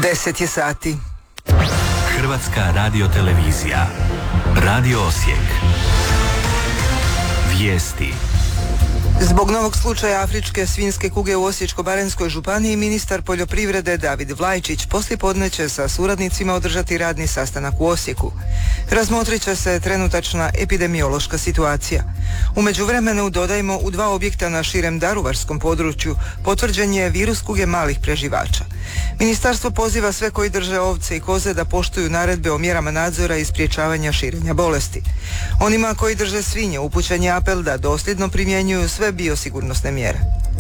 10 je sati. Hrvatska radiotelevizija. Radio Osijek. Vijesti. Zbog novog slučaja afričke svinjske kuge u Osječko-baranjskoj županiji, ministar poljoprivrede David Vlajčić poslijepodne će sa suradnicima održati radni sastanak u Osijeku. Razmotrit će se trenutačna epidemiološka situacija. U međuvremenu, dodajmo, u 2 objekta na širem daruvarskom području potvrđen je virus kuge malih preživača. Ministarstvo poziva sve koji drže ovce i koze da poštuju naredbe o mjerama nadzora i sprječavanja širenja bolesti. Onima koji drže svinje upućen je apel da dosljedno primjenjuju sve biosigurnosne mjere.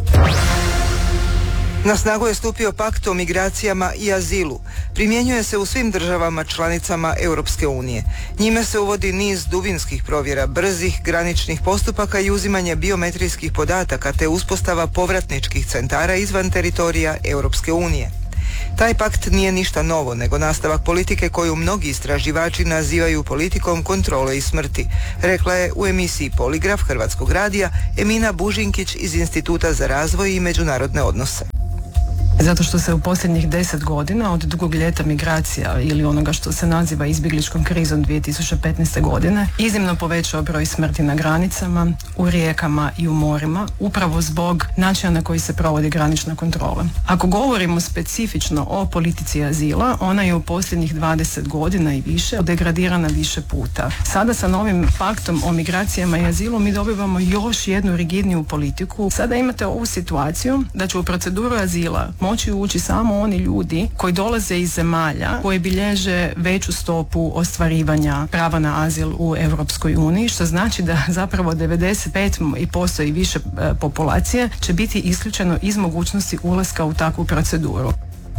Na snagu je stupio pakt o migracijama i azilu. Primjenjuje se u svim državama članicama Europske unije. Njime se uvodi niz dubinskih provjera, brzih graničnih postupaka i uzimanje biometrijskih podataka te uspostava povratničkih centara izvan teritorija Europske unije. Taj pakt nije ništa novo, nego nastavak politike koju mnogi istraživači nazivaju politikom kontrole i smrti, rekla je u emisiji Poligraf Hrvatskog radija Emina Bužinkić iz Instituta za razvoj i međunarodne odnose. Zato što se u posljednjih 10 godina od drugog ljeta migracija ili onoga što se naziva izbjegličkom krizom 2015. godine iznimno povećao broj smrti na granicama, u rijekama i u morima, upravo zbog načina na koji se provodi granična kontrola. Ako govorimo specifično o politici azila, ona je u posljednjih 20 godina i više degradirana više puta. Sada sa novim paktom o migracijama i azilu mi dobivamo još jednu rigidniju politiku. Sada imate ovu situaciju da će u proceduru azila moći ući samo oni ljudi koji dolaze iz zemalja koji bilježe veću stopu ostvarivanja prava na azil u Europskoj uniji, što znači da zapravo 95% i više populacije će biti isključeno iz mogućnosti ulaska u takvu proceduru.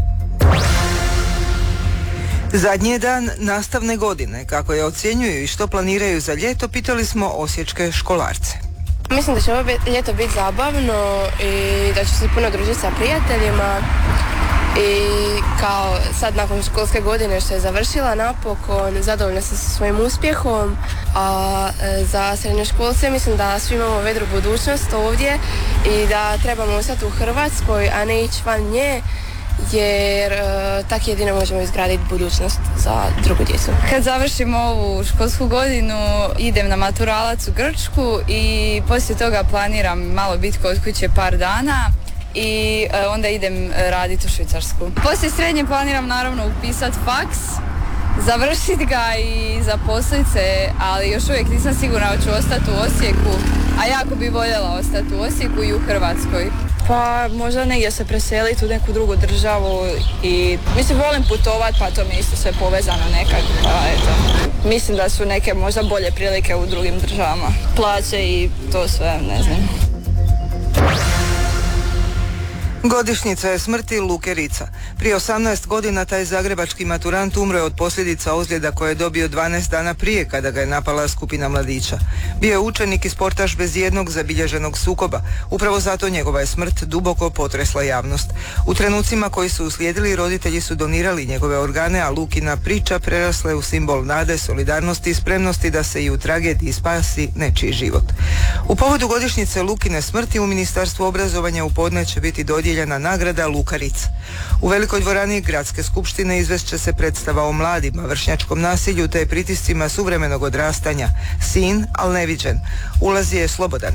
Zadnji je dan nastavne godine. Kako je ocjenjuju i što planiraju za ljeto, pitali smo osječke školarce. Mislim da će ovo ljeto biti zabavno i da ću se puno družiti sa prijateljima i kao sad nakon školske godine što je završila napokon, zadovoljna sam sa svojim uspjehom, a za srednjoškolce mislim da svi imamo vedru budućnost ovdje i da trebamo ostati u Hrvatskoj, a ne ići van nje, jer tako jedino možemo izgraditi budućnost za drugu djecu. Kad završim ovu školsku godinu idem na maturalac u Grčku i poslije toga planiram malo biti kod kuće par dana i onda idem raditi u Švicarsku. Poslije srednje planiram naravno upisati faks, završiti ga i zaposliti se, ali još uvijek nisam sigurna da ću ostati u Osijeku, a jako bi voljela ostati u Osijeku i u Hrvatskoj. Pa možda negdje se preseliti u neku drugu državu i mislim volim putovati, pa to mi je isto sve povezano nekad, pa eto. Mislim da su neke možda bolje prilike u drugim državama. Plaće i to sve, ne znam. Godišnjica je smrti Luke Ritza. Prije 18 godina taj zagrebački maturant umro je od posljedica ozljeda koje je dobio 12 dana prije kada ga je napala skupina mladića. Bio je učenik i sportaš bez jednog zabilježenog sukoba. Upravo zato njegova je smrt duboko potresla javnost. U trenucima koji su uslijedili roditelji su donirali njegove organe, a Lukina priča prerasla je u simbol nade, solidarnosti i spremnosti da se i u tragediji spasi nečiji život. U povodu godišnjice Lukine smrti u Ministarstvu obrazovanja u podne će biti dodijeljena nagrada Luka Ritz. U velikoj dvorani Gradske skupštine izvest će se predstava o mladima, vršnjačkom nasilju te pritiscima suvremenog odrastanja. Sin, al neviđen. Ulaz je slobodan.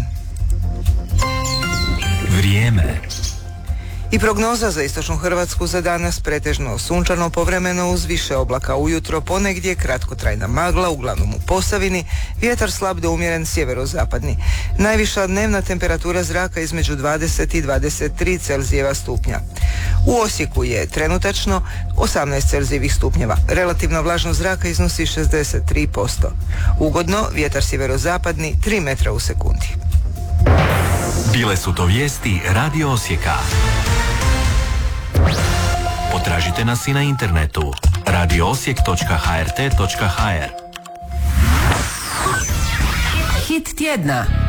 Vrijeme. I prognoza za istočnu Hrvatsku za danas: pretežno sunčano, povremeno uz više oblaka ujutro, ponegdje kratkotrajna magla, uglavnom u Posavini, vjetar slab do umjeren sjeverozapadni. Najviša dnevna temperatura zraka između 20 i 23 Celzijeva stupnja. U Osijeku je trenutačno 18 Celzijevih stupnjeva. Relativna vlažnost zraka iznosi 63%. Ugodno, vjetar sjeverozapadni 3 metra u sekundi. Bile su to vijesti Radio Osijeka. Potražite nas i na internetu radioosijek.hrt.hr. Hit tjedna.